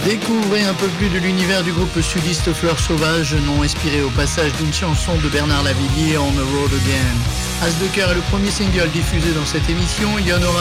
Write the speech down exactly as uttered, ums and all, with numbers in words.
Découvrez un peu plus de l'univers du groupe sudiste Fleurs Sauvages, nom inspiré au passage d'une chanson de Bernard Lavilliers, On the Road Again. As de cœur est le premier single diffusé dans cette émission. Il y en aura